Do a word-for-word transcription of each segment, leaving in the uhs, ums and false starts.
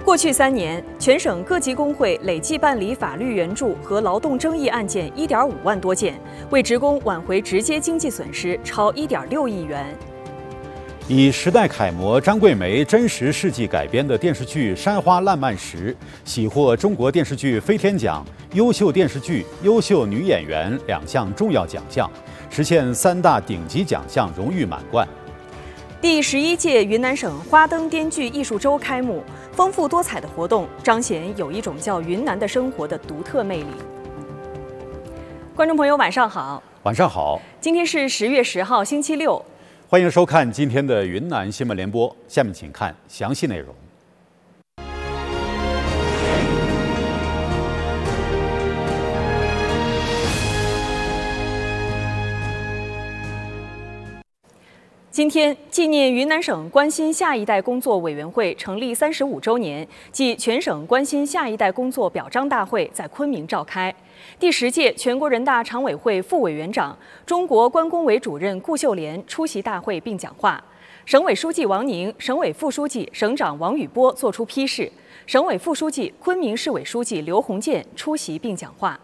过去三年，全省各级工会累计办理法律援助和劳动争议案件一点五万多件，为职工挽回直接经济损失超一点六亿元。 以时代楷模张桂梅真实事迹改编的电视剧《山花烂漫时》喜获中国电视剧飞天奖优秀电视剧、优秀女演员两项重要奖项，实现三大顶级奖项荣誉满贯。 第十一届云南省花灯滇剧艺术周开幕，丰富多彩的活动彰显有一种叫云南的生活的独特魅力。观众朋友，晚上好。 晚上好。 今天是十月十号，星期六。 欢迎收看今天的云南新闻联播，下面请看详细内容。 今天，纪念云南省关心下一代工作委员会成立三十五周年暨全省关心下一代工作表彰大会在昆明召开。第十届全国人大常委会副委员长、中国关工委主任顾秀莲出席大会并讲话。省委书记王宁、省委副书记、省长王宇波作出批示，省委副书记、昆明市委书记刘鸿建出席并讲话。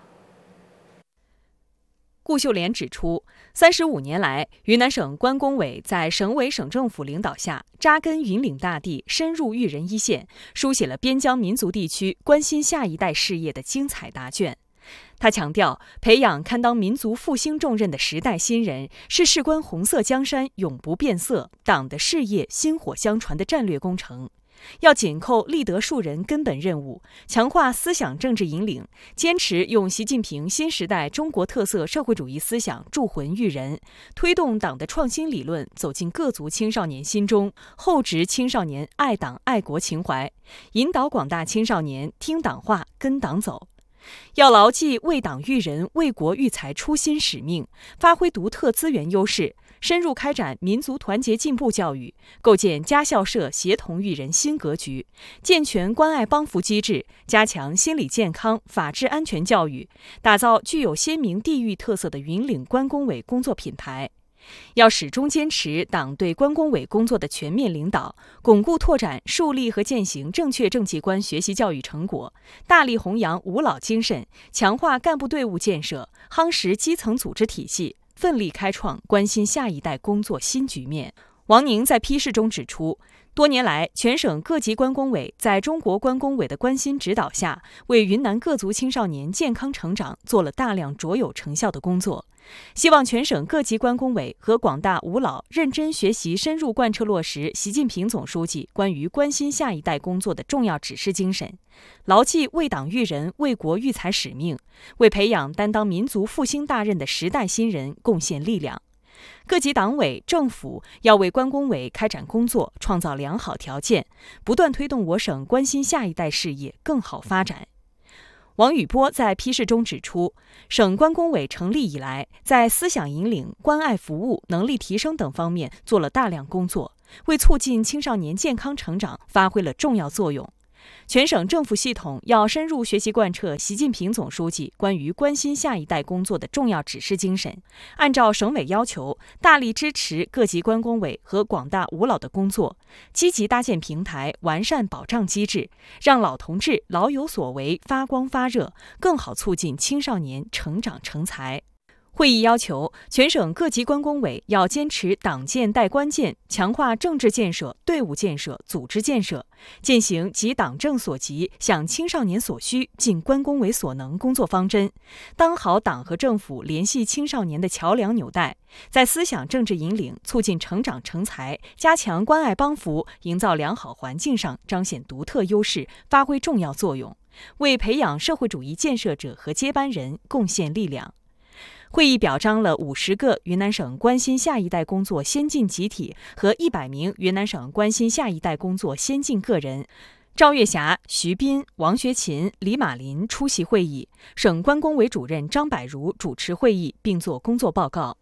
顾秀莲指出，三十五年来，云南省关工委在省委省政府领导下，扎根云岭大地，深入育人一线，书写了边疆民族地区关心下一代事业的精彩答卷。他强调，培养堪当民族复兴重任的时代新人，是事关红色江山永不变色、党的事业薪火相传的战略工程。要紧扣立德树人根本任务，强化思想政治引领，坚持用习近平新时代中国特色社会主义思想铸魂育人，推动党的创新理论走进各族青少年心中，厚植青少年爱党爱国情怀，引导广大青少年听党话、跟党走。要牢记为党育人、为国育才初心使命，发挥独特资源优势，深入开展民族团结进步教育，构建家校社协同育人新格局，健全关爱帮扶机制，加强心理健康、法治安全教育，打造具有鲜明地域特色的云岭关工委工作品牌。要始终坚持党对关工委工作的全面领导，巩固拓展树立和践行正确政绩观学习教育成果，大力弘扬五老精神，强化干部队伍建设，夯实基层组织体系，奋力开创关心下一代工作新局面。王宁在批示中指出，多年来，全省各级关工委在中国关工委的关心指导下，为云南各族青少年健康成长做了大量卓有成效的工作。希望全省各级关工委和广大五老认真学习，深入贯彻落实习近平总书记关于关心下一代工作的重要指示精神，牢记为党育人、为国育才使命，为培养担当民族复兴大任的时代新人贡献力量。各级党委政府要为关工委开展工作创造良好条件，不断推动我省关心下一代事业更好发展。王宇波在批示中指出，省关工委成立以来，在思想引领、关爱服务、能力提升等方面做了大量工作，为促进青少年健康成长发挥了重要作用。全省政府系统要深入学习贯彻习近平总书记关于关心下一代工作的重要指示精神，按照省委要求，大力支持各级关工委和广大五老的工作，积极搭建平台，完善保障机制，让老同志老有所为，发光发热，更好促进青少年成长成才。会议要求，全省各级关工委要坚持党建代关建，强化政治建设、队伍建设、组织建设，践行急党政所急、想青少年所需、尽关工委所能工作方针，当好党和政府联系青少年的桥梁纽带，在思想政治引领、促进成长成才、加强关爱帮扶、营造良好环境上彰显独特优势，发挥重要作用，为培养社会主义建设者和接班人贡献力量。会议表彰了五十个云南省关心下一代工作先进集体和一百名云南省关心下一代工作先进个人。赵月霞、徐斌、王学勤、李马林出席会议，省关工委主任张柏如主持会议并作工作报告。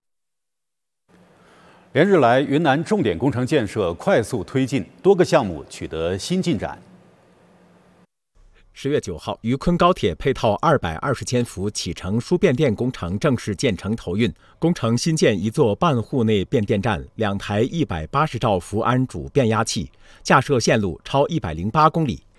连日来，云南重点工程建设快速推进，多个项目取得新进展。 十月九号，渝昆高铁配套二百二十千伏启程输变电工程正式建成投运。工程新建一座半户内变电站，两台一百八十兆伏安主变压器，架设线路超一百零八公里。